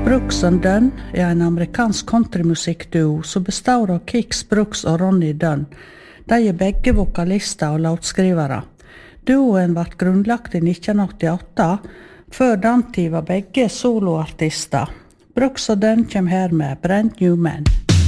Brooks and Dunn en amerikansk countrymusikkduo som består av Kix Brooks og Ronny Dunn. De begge vokalister og låtskrivere. Duoen ble grunnlagt i 1988. Før den tid var begge soloartister. Brooks og Dunn kommer her med Brand New Man.